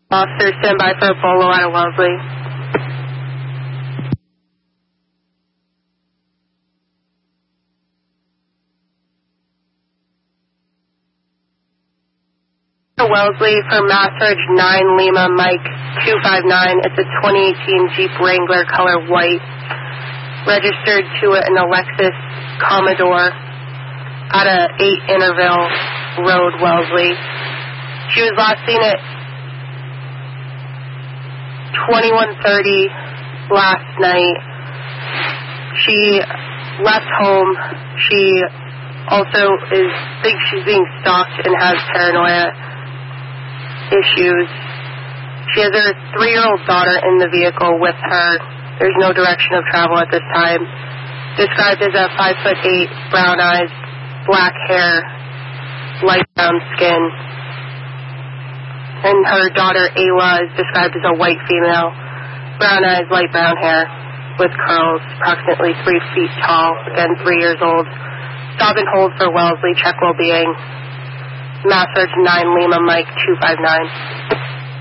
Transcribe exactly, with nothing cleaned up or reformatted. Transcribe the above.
Officer, stand by for a bolo out of Wellesley. Wellesley for Mass Surge nine Lima Mike two five nine. It's a twenty eighteen Jeep Wrangler color white. Registered to an Lexus Commodore at a eight Interville Road, Wellesley. She was last seen at twenty-one thirty last night. She left home. She also is thinks she's being stalked and has paranoia issues. She has her three-year-old daughter in the vehicle with her. There's no direction of travel at this time. Described as a five foot eight, brown eyes, black hair, light brown skin. And her daughter Ayla is described as a white female, brown eyes, light brown hair, with curls, approximately three feet tall, again three years old. Stop and hold for Wellesley, check well-being. Mass Surge nine Lima Mike two five nine.